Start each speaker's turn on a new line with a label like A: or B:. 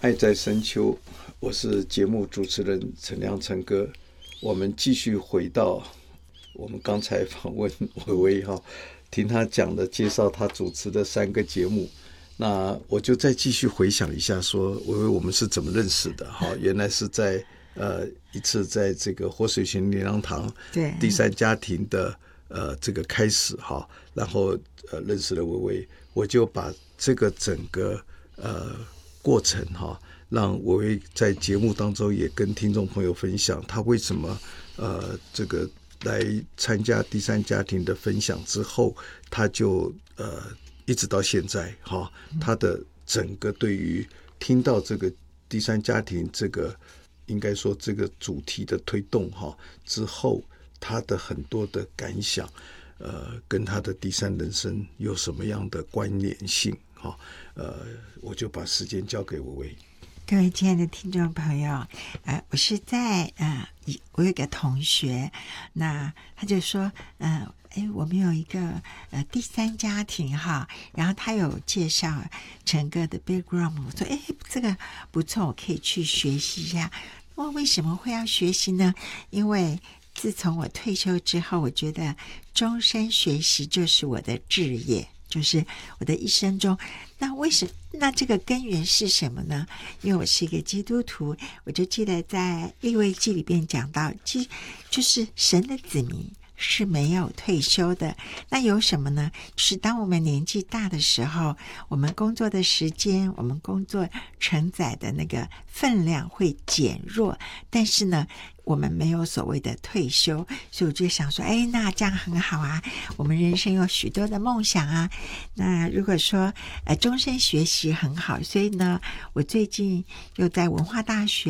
A: 爱在深秋，我是节目主持人陈亮陈哥。我们继续回到我们刚才访问薇薇哈，听他讲的介绍他主持的3个节目。那我就再继续回想一下说，薇薇我们是怎么认识的哈？原来是在一次在这个活水泉灵粮堂第3家庭的这个开始哈，然后认识了薇薇，我就把这个整个过程哈，让薇薇在节目当中也跟听众朋友分享他为什么这个来参加第3家庭的分享之后，他就一直到现在哈，他的整个对于听到这个第3家庭这个应该说这个主题的推动哈之后，他的很多的感想跟他的第3人生有什么样的关联性哈？我就把时间交给薇薇。
B: 各位亲爱的听众朋友，我是在我有一个同学，那他就说我们有一个第3家庭哈，然后他有介绍陈哥的 background， 我说这个不错，我可以去学习一下。为什么会要学习呢？因为自从我退休之后，我觉得终身学习就是我的志业，就是我的一生中。那这个根源是什么呢？因为我是一个基督徒，我就记得在利未记里边讲到，就是神的子民是没有退休的。那有什么呢？就是当我们年纪大的时候，我们工作的时间，我们工作承载的那个分量会减弱，但是呢我们没有所谓的退休。所以我就想说那这样很好啊，我们人生有许多的梦想啊。那如果说终身学习很好，所以呢我最近又在文化大学